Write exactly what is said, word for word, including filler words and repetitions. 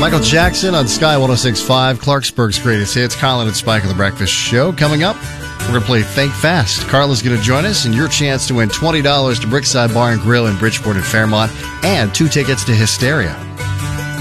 Michael Jackson on Sky one oh six point five, Clarksburg's greatest hits. Colin and Spike on the Breakfast Show. Coming up, we're going to play Think Fast. Carla's going to join us, and your chance to win twenty dollars to Brickside Bar and Grill in Bridgeport and Fairmont, and two tickets to Hysteria.